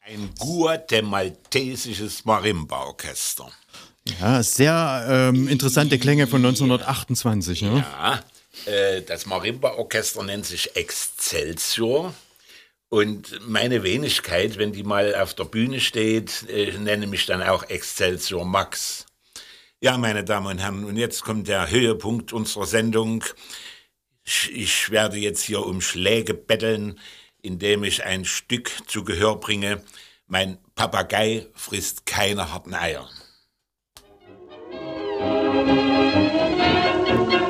Ein guatemaltesisches Marimba-Orchester. Ja, sehr interessante Klänge von 1928. Ne? Ja, das Marimba-Orchester nennt sich Excelsior. Und meine Wenigkeit, wenn die mal auf der Bühne steht, nenne mich dann auch Excelsior Max. Ja, meine Damen und Herren, und jetzt kommt der Höhepunkt unserer Sendung. Ich werde jetzt hier um Schläge betteln, indem ich ein Stück zu Gehör bringe. Mein Papagei frisst keine harten Eier.